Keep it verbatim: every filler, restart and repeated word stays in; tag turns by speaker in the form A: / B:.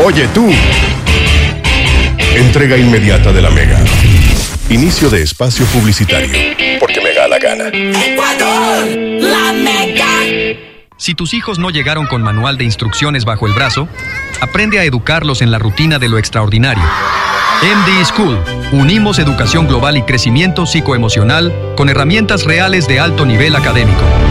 A: Oye, tú. Entrega inmediata de la Mega. Inicio de espacio publicitario. Porque me da la gana.
B: ¡Ecuador! ¡La Mega!
C: Si tus hijos no llegaron con manual de instrucciones bajo el brazo, aprende a educarlos en la rutina de lo extraordinario. M D School. Unimos educación global y crecimiento psicoemocional con herramientas reales de alto nivel académico.